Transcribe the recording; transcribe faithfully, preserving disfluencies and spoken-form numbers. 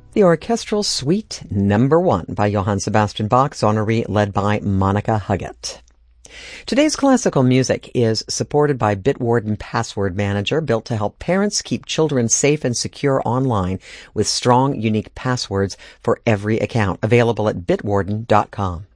The Orchestral Suite Number One by Johann Sebastian Bach, Sonnerie, led by Monica Huggett. Today's classical music is supported by Bitwarden Password Manager, built to help parents keep children safe and secure online with strong, unique passwords for every account. Available at bitwarden dot com.